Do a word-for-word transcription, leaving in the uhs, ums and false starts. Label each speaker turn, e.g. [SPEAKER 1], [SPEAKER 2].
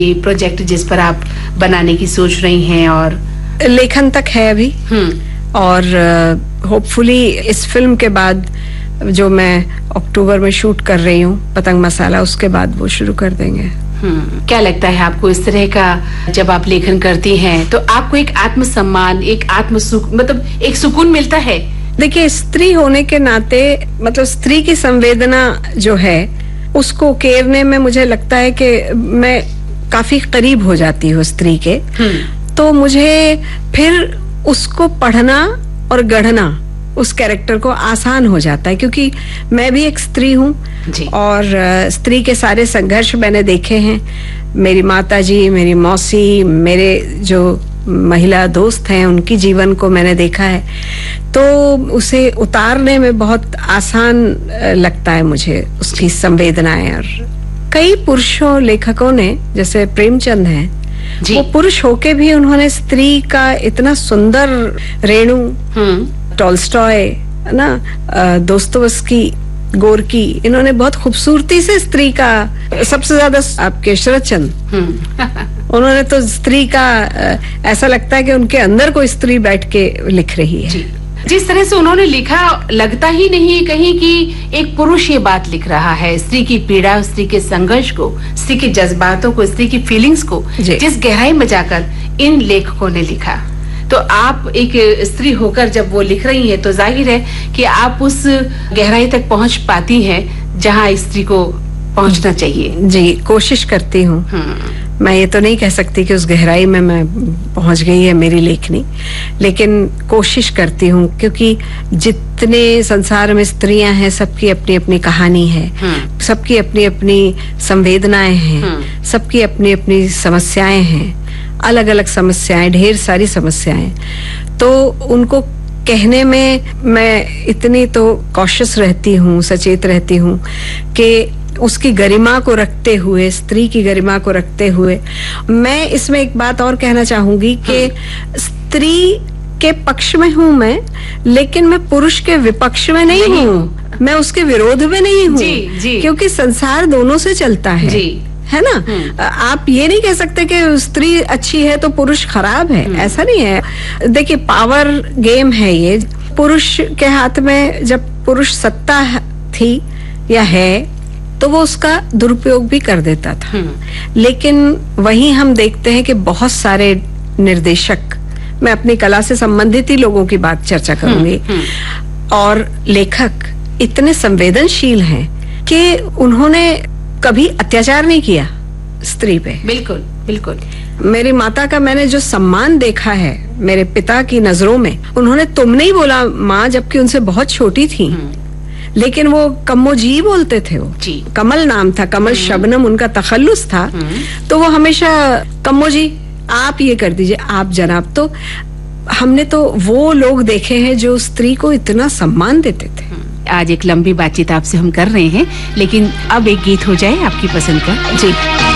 [SPEAKER 1] ये प्रोजेक्ट जिस पर आप बनाने की सोच रही हैं? और
[SPEAKER 2] लेखन तक है अभी, और होपफुली इस फिल्म के बाद जो मैं अक्टूबर में शूट कर रही हूँ पतंग मसाला, उसके बाद वो शुरू कर देंगे।
[SPEAKER 1] हम्म क्या लगता है आपको इस तरह का जब आप लेखन करती हैं तो आपको एक आत्मसम्मान, एक आत्म सुख, मतलब एक सुकून मिलता है?
[SPEAKER 2] देखिए, स्त्री होने के नाते मतलब स्त्री की संवेदना जो है उसको उकेरने में मुझे लगता है कि मैं काफी करीब हो जाती हूँ स्त्री के, तो मुझे फिर उसको पढ़ना और गढ़ना उस कैरेक्टर को आसान हो जाता है, क्योंकि मैं भी एक स्त्री हूँ और स्त्री के सारे संघर्ष मैंने देखे हैं। मेरी माताजी, मेरी मौसी, मेरे जो महिला दोस्त हैं, उनकी जीवन को मैंने देखा है, तो उसे उतारने में बहुत आसान लगता है मुझे, उसकी संवेदनाएं। और कई पुरुषों लेखकों ने, जैसे प्रेमचंद हैं, वो पुरुष होके भी उन्होंने स्त्री का इतना सुंदर रेणु, टॉल्स्टॉय ना, दोस्तोयेव्स्की, गोरकी, इन्होंने बहुत खूबसूरती से स्त्री का, सबसे ज्यादा आपके शरदचंद्र, उन्होंने तो स्त्री का ऐसा लगता है कि उनके अंदर कोई स्त्री बैठ के लिख रही है।
[SPEAKER 1] जिस तरह से उन्होंने लिखा, लगता ही नहीं कहीं कि एक पुरुष ये बात लिख रहा है, स्त्री की पीड़ा, स्त्री के संघर्ष को, स्त्री के जज्बातों को, स्त्री की फीलिंग्स को जिस गहराई में जाकर इन लेखकों ने लिखा। तो आप एक स्त्री होकर जब वो लिख रही हैं तो जाहिर है कि आप उस गहराई तक पहुंच पाती हैं जहां स्त्री को पहुंचना चाहिए।
[SPEAKER 2] जी, कोशिश करती हूँ। मैं ये तो नहीं कह सकती कि उस गहराई में मैं पहुंच गई है मेरी लेखनी, लेकिन कोशिश करती हूँ, क्योंकि जितने संसार में स्त्रियां हैं सबकी अपनी अपनी कहानी है, सबकी अपनी अपनी संवेदनाएं हैं, सबकी अपनी अपनी समस्याएं हैं, अलग अलग समस्याएं, ढेर सारी समस्याएं। तो उनको कहने में मैं इतनी तो कॉशियस रहती हूँ, सचेत रहती हूँ कि उसकी गरिमा को रखते हुए, स्त्री की गरिमा को रखते हुए, मैं इसमें एक बात और कहना चाहूंगी कि स्त्री के पक्ष में हूँ मैं, लेकिन मैं पुरुष के विपक्ष में नहीं, नहीं हूँ, मैं उसके विरोध में नहीं हूँ, क्योंकि संसार दोनों से चलता है, जी। है ना? आप ये नहीं कह सकते कि स्त्री अच्छी है तो पुरुष खराब है, ऐसा नहीं है। देखिए, पावर गेम है ये। पुरुष के हाथ में जब पुरुष सत्ता थी या है तो वो उसका दुरुपयोग भी कर देता था, लेकिन वहीं हम देखते हैं कि बहुत सारे निर्देशक, मैं अपनी कला से संबंधित ही लोगों की बात चर्चा करूंगी, और लेखक इतने संवेदनशील हैं कि उन्होंने कभी अत्याचार नहीं किया स्त्री पे।
[SPEAKER 1] बिल्कुल बिल्कुल।
[SPEAKER 2] मेरी माता का मैंने जो सम्मान देखा है मेरे पिता की नजरों में, उन्होंने तुम नहीं बोला माँ, जबकि उनसे बहुत छोटी थी, लेकिन वो कम्मो जी बोलते थे। वो जी। कमल नाम था, कमल शबनम उनका तखल्लुस था, तो वो हमेशा कम्मो जी, आप ये कर दीजिए, आप जनाब। तो हमने तो वो लोग देखे हैं जो स्त्री को इतना सम्मान देते थे।
[SPEAKER 1] आज एक लंबी बातचीत आपसे हम कर रहे हैं, लेकिन अब एक गीत हो जाए आपकी पसंद का। जी।